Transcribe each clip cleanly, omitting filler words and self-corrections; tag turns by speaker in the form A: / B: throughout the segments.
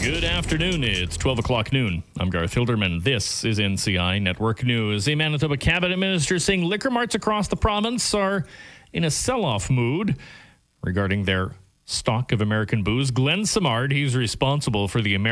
A: Good afternoon. It's 12 o'clock noon. I'm Garth Hilderman. This is NCI Network News. A Manitoba cabinet minister saying liquor marts across the province are in a sell-off mood regarding their stock of American booze. Glenn Simard, he's responsible for the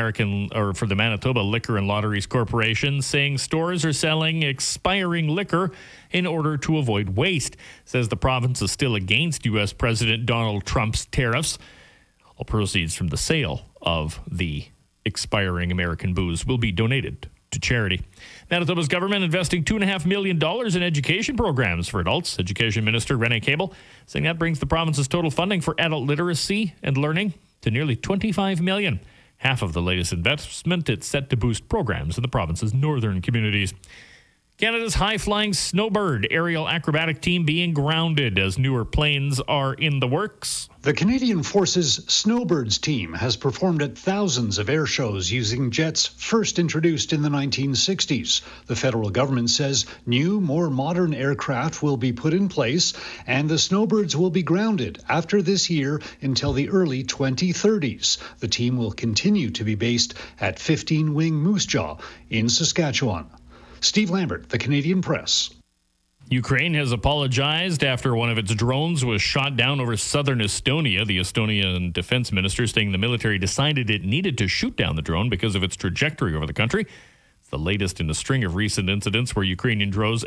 A: Manitoba Liquor and Lotteries Corporation, saying stores are selling expiring liquor in order to avoid waste. Says the province is still against U.S. President Donald Trump's tariffs. All proceeds from the sale of the expiring American booze will be donated to charity. Manitoba's government investing $2.5 million in education programs for adults. Education Minister Rene Cable saying that brings the province's total funding for adult literacy and learning to nearly $25 million. Half of the latest investment, it's set to boost programs in the province's northern communities. Canada's high-flying Snowbird aerial acrobatic team being grounded as newer planes are in the works.
B: The Canadian Forces Snowbirds team has performed at thousands of air shows using jets first introduced in the 1960s. The federal government says new, more modern aircraft will be put in place, and the Snowbirds will be grounded after this year until the early 2030s. The team will continue to be based at 15 Wing Moose Jaw in Saskatchewan. Steve Lambert, The Canadian Press.
A: Ukraine has apologized after one of its drones was shot down over southern Estonia. The Estonian defense minister saying the military decided it needed to shoot down the drone because of its trajectory over the country. It's the latest in a string of recent incidents where Ukrainian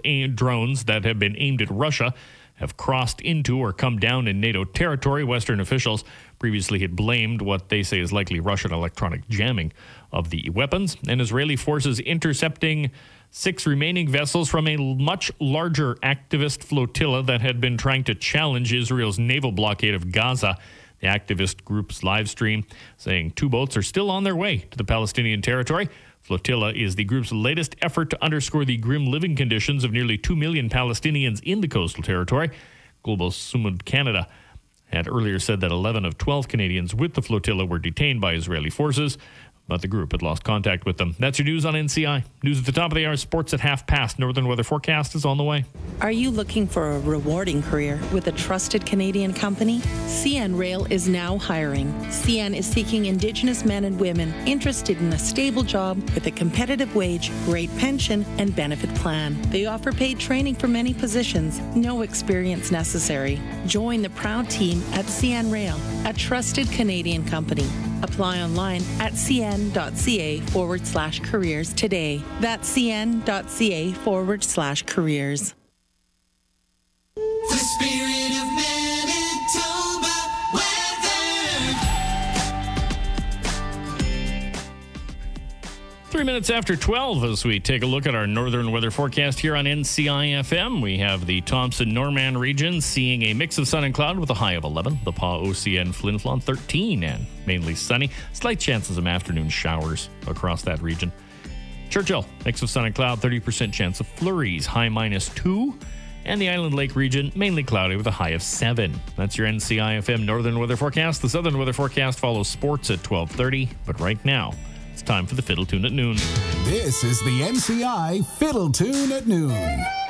A: drones that have been aimed at Russia have crossed into or come down in NATO territory. Western officials previously had blamed what they say is likely Russian electronic jamming of the weapons, and Israeli forces intercepting 6 remaining vessels from a much larger activist flotilla that had been trying to challenge Israel's naval blockade of Gaza. The activist group's live stream saying 2 boats are still on their way to the Palestinian territory. Flotilla is the group's latest effort to underscore the grim living conditions of nearly 2 million Palestinians in the coastal territory. Global Sumud Canada had earlier said that 11 of 12 Canadians with the flotilla were detained by Israeli forces, but the group had lost contact with them. That's your news on NCI. News at the top of the hour, sports at 5:30. Northern weather forecast is on the way.
C: Are you looking for a rewarding career with a trusted Canadian company? CN Rail is now hiring. CN is seeking Indigenous men and women interested in a stable job with a competitive wage, great pension, and benefit plan. They offer paid training for many positions, no experience necessary. Join the proud team at CN Rail, a trusted Canadian company. Apply online at cn.ca/careers today. That's cn.ca/careers.
D: The spirit of Manitoba weather.
A: 3 minutes after 12 as we take a look at our northern weather forecast here on NCI-FM. We have the Thompson-Norman region seeing a mix of sun and cloud with a high of 11. The Pas-OCN Flin Flon 13 and mainly sunny. Slight chances of afternoon showers across that region. Churchill, mix of sun and cloud, 30% chance of flurries, high -2. And the Island Lake region, mainly cloudy with a high of 7. That's your NCI-FM northern weather forecast. The southern weather forecast follows sports at 12:30. But right now, it's time for the Fiddle Tune at Noon.
E: This is the NCI Fiddle Tune at Noon.